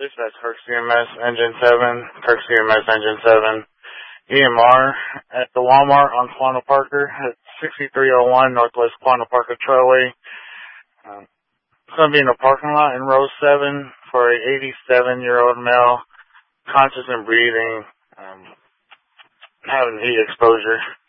Dispatch Kirk CMS Engine 7, Kirk CMS Engine 7, EMR at the Walmart on Quanah Parker at 6301 Northwest Quanah Parker Trailway. It's going to be in a parking lot in row 7 for a 87-year-old male, conscious and breathing, having heat exposure.